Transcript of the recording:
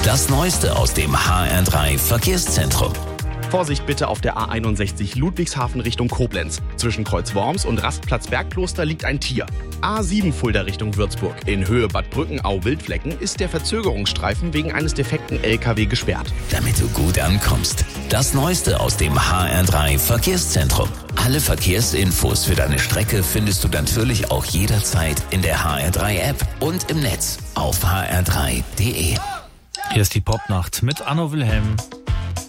Das Neueste aus dem HR3 Verkehrszentrum. Vorsicht bitte auf der A61 Ludwigshafen Richtung Koblenz. Zwischen Kreuzworms und Rastplatz Bergkloster liegt ein Tier. A7 Fulda Richtung Würzburg. In Höhe Bad Brückenau-Wildflecken ist der Verzögerungsstreifen wegen eines defekten LKW gesperrt. Damit du gut ankommst. Das Neueste aus dem HR3 Verkehrszentrum. Alle Verkehrsinfos für deine Strecke findest du natürlich auch jederzeit in der HR3-App und im Netz auf hr3.de. Hier ist die Popnacht mit Anno Wilhelm.